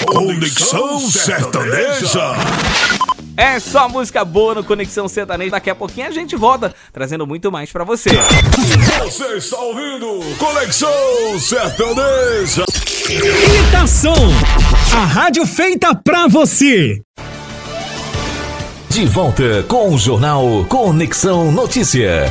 Conexão Sertaneja. É só música boa no Conexão Sertaneja. Daqui a pouquinho a gente volta, trazendo muito mais pra você. Você está ouvindo Conexão Sertaneja. Imitação, a rádio feita pra você. De volta com o Jornal Conexão Notícia.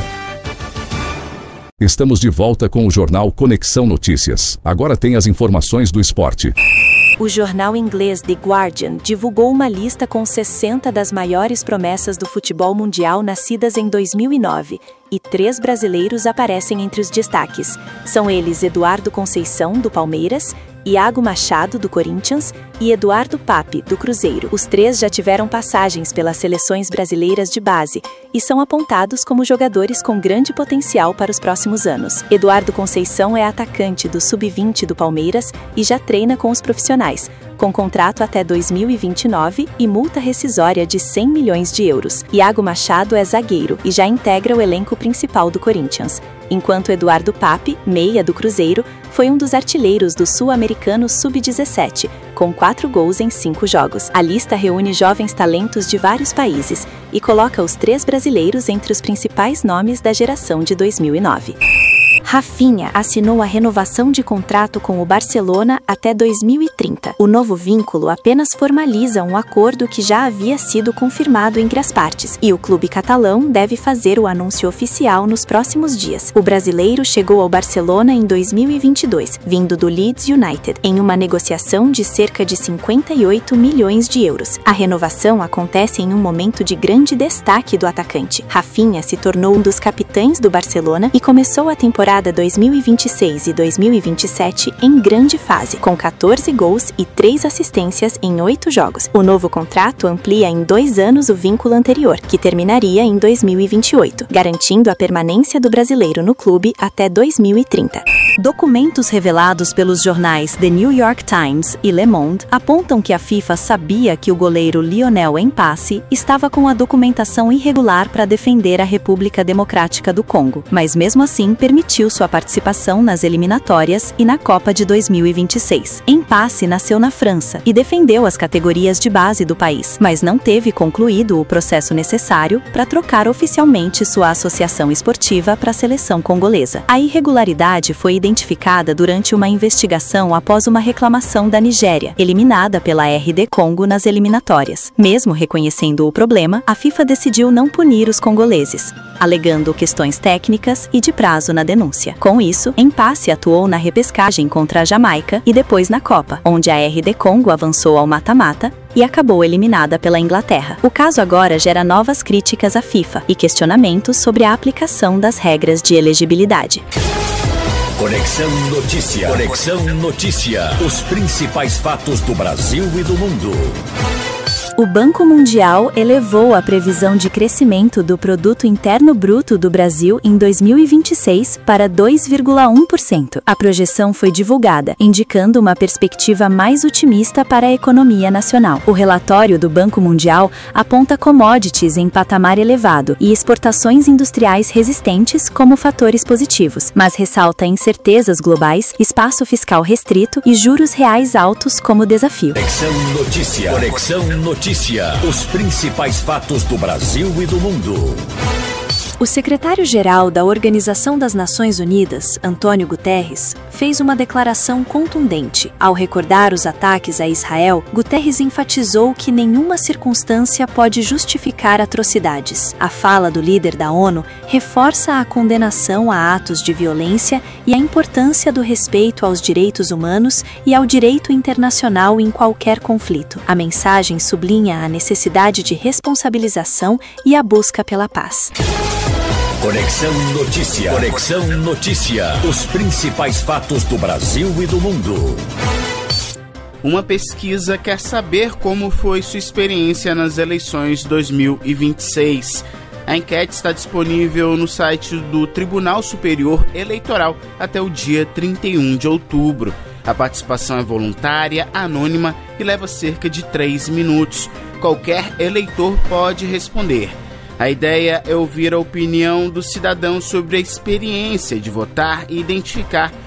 Estamos de volta com o Jornal Conexão Notícias. Agora tem as informações do esporte. O jornal inglês The Guardian divulgou uma lista com 60 das maiores promessas do futebol mundial nascidas em 2009, e 3 brasileiros aparecem entre os destaques. São eles Eduardo Conceição, do Palmeiras, Iago Machado, do Corinthians, e Eduardo Pape, do Cruzeiro. Os 3 já tiveram passagens pelas seleções brasileiras de base e são apontados como jogadores com grande potencial para os próximos anos. Eduardo Conceição é atacante do Sub-20 do Palmeiras e já treina com os profissionais, com contrato até 2029 e multa rescisória de 100 milhões de euros. Iago Machado é zagueiro e já integra o elenco principal do Corinthians, enquanto Eduardo Pape, meia do Cruzeiro, foi um dos artilheiros do Sul-Americano Sub-17, com 4 gols em 5 jogos. A lista reúne jovens talentos de vários países e coloca os 3 brasileiros entre os principais nomes da geração de 2009. Rafinha assinou a renovação de contrato com o Barcelona até 2030. O novo vínculo apenas formaliza um acordo que já havia sido confirmado entre as partes, e o clube catalão deve fazer o anúncio oficial nos próximos dias. O brasileiro chegou ao Barcelona em 2022, vindo do Leeds United, em uma negociação de cerca de 58 milhões de euros. A renovação acontece em um momento de grande destaque do atacante. Rafinha se tornou um dos capitães do Barcelona e começou a temporada 2026 e 2027 em grande fase, com 14 gols e 3 assistências em 8 jogos. O novo contrato amplia em 2 anos o vínculo anterior, que terminaria em 2028, garantindo a permanência do brasileiro no clube até 2030. Documentos revelados pelos jornais The New York Times e Le Monde apontam que a FIFA sabia que o goleiro Lionel Mpassi estava com a documentação irregular para defender a República Democrática do Congo, mas mesmo assim permitiu sua participação nas eliminatórias e na Copa de 2026. Mpassi nasceu na França e defendeu as categorias de base do país, mas não teve concluído o processo necessário para trocar oficialmente sua associação esportiva para a seleção congolesa. A irregularidade foi identificada durante uma investigação após uma reclamação da Nigéria, eliminada pela RD Congo nas eliminatórias. Mesmo reconhecendo o problema, a FIFA decidiu não punir os congoleses, alegando questões técnicas e de prazo na denúncia. Com isso, Mpassi atuou na repescagem contra a Jamaica e depois na Copa, onde a RD Congo avançou ao mata-mata e acabou eliminada pela Inglaterra. O caso agora gera novas críticas à FIFA e questionamentos sobre a aplicação das regras de elegibilidade. Conexão Notícia. Conexão Notícia. Os principais fatos do Brasil e do mundo. O Banco Mundial elevou a previsão de crescimento do Produto Interno Bruto do Brasil em 2026 para 2,1%. A projeção foi divulgada, indicando uma perspectiva mais otimista para a economia nacional. O relatório do Banco Mundial aponta commodities em patamar elevado e exportações industriais resistentes como fatores positivos, mas ressalta incertezas globais, espaço fiscal restrito e juros reais altos como desafio. Conexão Notícia. Conexão Notícia. Os principais fatos do Brasil e do mundo. O secretário-geral da Organização das Nações Unidas, Antônio Guterres, fez uma declaração contundente. Ao recordar os ataques a Israel, Guterres enfatizou que nenhuma circunstância pode justificar atrocidades. A fala do líder da ONU reforça a condenação a atos de violência e a importância do respeito aos direitos humanos e ao direito internacional em qualquer conflito. A mensagem sublinha a necessidade de responsabilização e a busca pela paz. Conexão Notícia. Conexão Notícia. Os principais fatos do Brasil e do mundo. Uma pesquisa quer saber como foi sua experiência nas eleições 2026. A enquete está disponível no site do Tribunal Superior Eleitoral até o dia 31 de outubro. A participação é voluntária, anônima e leva cerca de 3 minutos. Qualquer eleitor pode responder. A ideia é ouvir a opinião do cidadão sobre a experiência de votar e identificar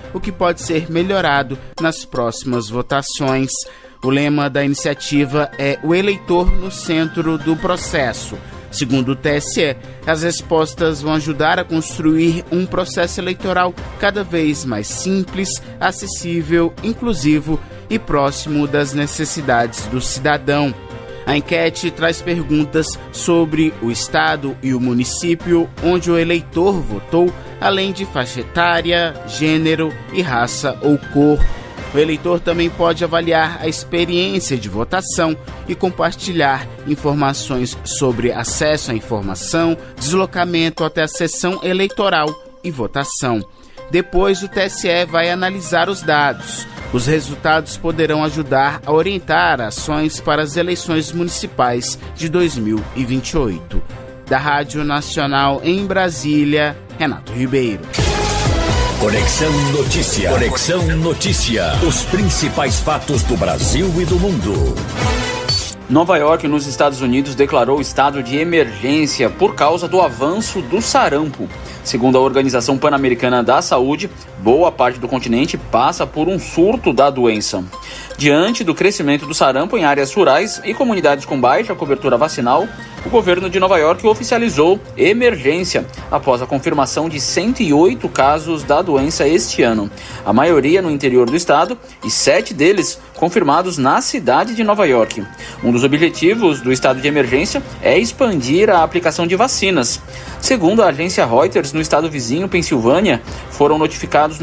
o que pode ser melhorado nas próximas votações. O lema da iniciativa é o eleitor no centro do processo. Segundo o TSE, as respostas vão ajudar a construir um processo eleitoral cada vez mais simples, acessível, inclusivo e próximo das necessidades do cidadão. A enquete traz perguntas sobre o estado e o município onde o eleitor votou, além de faixa etária, gênero e raça ou cor. O eleitor também pode avaliar a experiência de votação e compartilhar informações sobre acesso à informação, deslocamento até a sessão eleitoral e votação. Depois, o TSE vai analisar os dados. Os resultados poderão ajudar a orientar ações para as eleições municipais de 2028. Da Rádio Nacional em Brasília, Renato Ribeiro. Conexão Notícia. Conexão Notícia. Os principais fatos do Brasil e do mundo. Nova York, nos Estados Unidos, declarou estado de emergência por causa do avanço do sarampo. Segundo a Organização Pan-Americana da Saúde, boa parte do continente passa por um surto da doença. Diante do crescimento do sarampo em áreas rurais e comunidades com baixa cobertura vacinal, o governo de Nova York oficializou emergência após a confirmação de 108 casos da doença este ano, a maioria no interior do estado e 7 deles confirmados na cidade de Nova York. Um dos objetivos do estado de emergência é expandir a aplicação de vacinas. Segundo a agência Reuters, no estado vizinho, Pensilvânia, foram notificados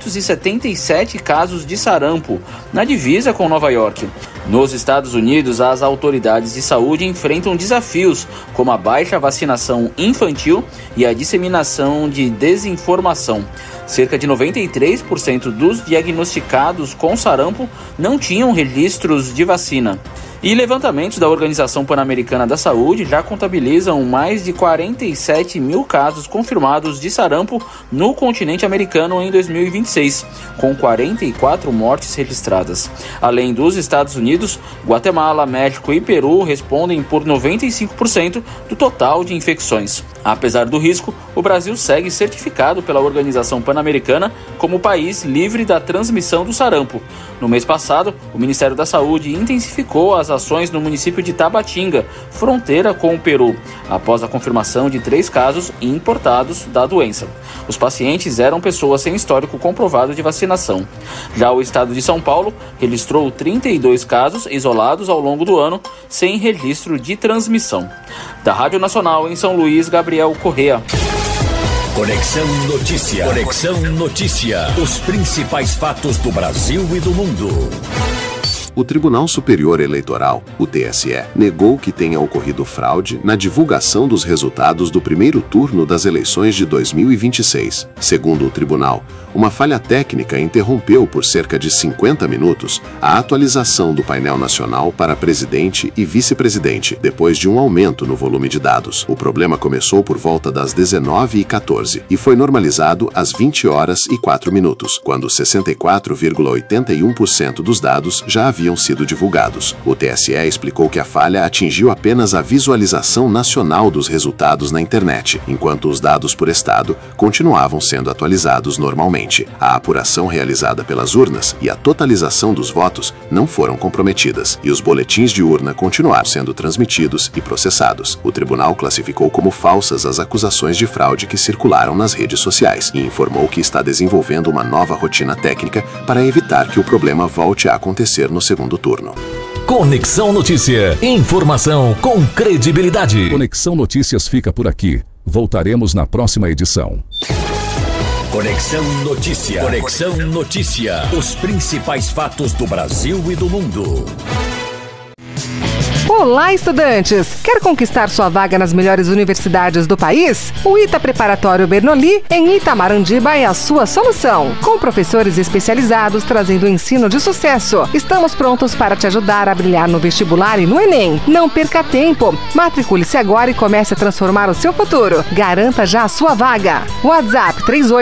977 casos de sarampo, na divisa com Nova York. Nos Estados Unidos, as autoridades de saúde enfrentam desafios como a baixa vacinação infantil e a disseminação de desinformação. Cerca de 93% dos diagnosticados com sarampo não tinham registros de vacina. E levantamentos da Organização Pan-Americana da Saúde já contabilizam mais de 47 mil casos confirmados de sarampo no continente americano em 2026, com 44 mortes registradas. Além dos Estados Unidos, Guatemala, México e Peru respondem por 95% do total de infecções. Apesar do risco, o Brasil segue certificado pela Organização Pan-Americana como país livre da transmissão do sarampo. No mês passado, o Ministério da Saúde intensificou as ações no município de Tabatinga, fronteira com o Peru, após a confirmação de 3 casos importados da doença. Os pacientes eram pessoas sem histórico comprovado de vacinação. Já o estado de São Paulo registrou 32 casos isolados ao longo do ano, sem registro de transmissão. Da Rádio Nacional em São Luís, Gabriel Correa. Conexão Notícia. Conexão Notícia. Os principais fatos do Brasil e do mundo. O Tribunal Superior Eleitoral, o TSE, negou que tenha ocorrido fraude na divulgação dos resultados do primeiro turno das eleições de 2026. Segundo o tribunal, uma falha técnica interrompeu por cerca de 50 minutos a atualização do painel nacional para presidente e vice-presidente, depois de um aumento no volume de dados. O problema começou por volta das 19h14 e foi normalizado às 20h04, quando 64,81% dos dados já haviam sido divulgados. O TSE explicou que a falha atingiu apenas a visualização nacional dos resultados na internet, enquanto os dados por estado continuavam sendo atualizados normalmente. A apuração realizada pelas urnas e a totalização dos votos não foram comprometidas, e os boletins de urna continuaram sendo transmitidos e processados. O tribunal classificou como falsas as acusações de fraude que circularam nas redes sociais e informou que está desenvolvendo uma nova rotina técnica para evitar que o problema volte a acontecer no segundo turno. Conexão Notícia. Informação com credibilidade. Conexão Notícias fica por aqui. Voltaremos na próxima edição. Conexão Notícia. Conexão Notícia. Os principais fatos do Brasil e do mundo. Olá, estudantes! Quer conquistar sua vaga nas melhores universidades do país? O ITA Preparatório Bernoulli, em Itamarandibá, é a sua solução. Com professores especializados trazendo ensino de sucesso. Estamos prontos para te ajudar a brilhar no vestibular e no Enem. Não perca tempo. Matricule-se agora e comece a transformar o seu futuro. Garanta já a sua vaga. WhatsApp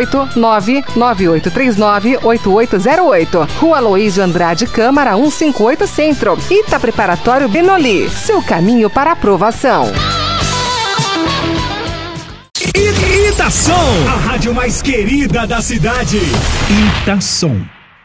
389-9839-8808. Rua Aloísio Andrade Câmara 158 Centro. ITA Preparatório Bernoulli. Seu caminho para a aprovação. Itação, a rádio mais querida da cidade. Itação.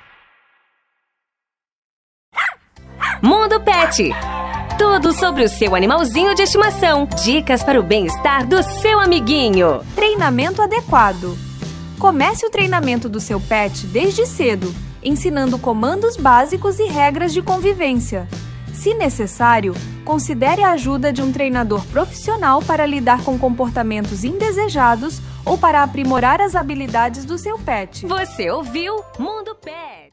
Mundo Pet. Tudo sobre o seu animalzinho de estimação. Dicas para o bem-estar do seu amiguinho. Treinamento adequado. Comece o treinamento do seu pet desde cedo, ensinando comandos básicos e regras de convivência. Se necessário, considere a ajuda de um treinador profissional para lidar com comportamentos indesejados ou para aprimorar as habilidades do seu pet. Você ouviu Mundo Pet.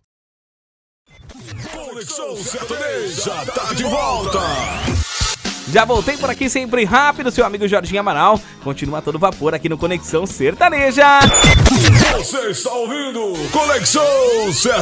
Conexão Sertaneja tá de volta. Já voltei por aqui sempre rápido, seu amigo Jorginho Amaral. Continua a todo vapor aqui no Conexão Sertaneja. Você está ouvindo Conexão Sertaneja.